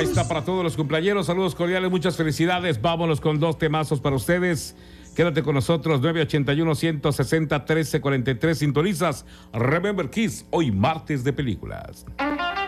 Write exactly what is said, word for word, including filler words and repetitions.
Ahí está para todos los cumpleaños. Saludos cordiales, muchas felicidades. Vámonos con dos temazos para ustedes. Quédate con nosotros, nueve ochenta y uno, ciento sesenta, trece cuarenta y tres. Sintonizas Remember Kiss, hoy martes de películas.